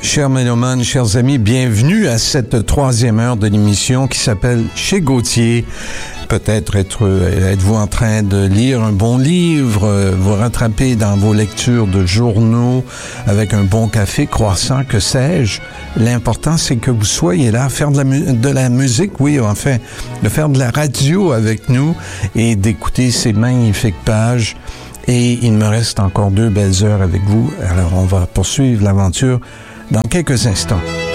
Chers mélomanes, chers amis, bienvenue à cette troisième heure de l'émission qui s'appelle Chez Gauthier. Peut-être êtes-vous en train de lire un bon livre, vous rattraper dans vos lectures de journaux avec un bon café, croissant, que sais-je. L'important, c'est que vous soyez là, faire de la musique, oui, enfin, de faire de la radio avec nous et d'écouter ces magnifiques pages. Et il me reste encore 2 belles heures avec vous. Alors, on va poursuivre l'aventure dans quelques instants.